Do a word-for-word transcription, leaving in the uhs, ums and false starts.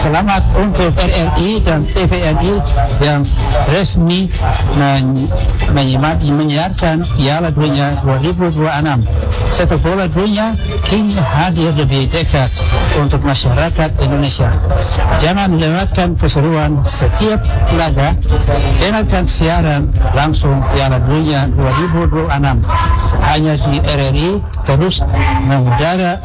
selamat untuk R R I dan T V N I yang resmi men menyimak, menyiarkan Piala Dunia dua ribu dua puluh enam. Sepak bola dunia kini hadir lebih dekat untuk masyarakat Indonesia. Jangan lewatkan keseruan setiap laga. Dengarkan siaran langsung Piala Dunia dua ribu dua puluh enam hanya di R R I, terus mengudara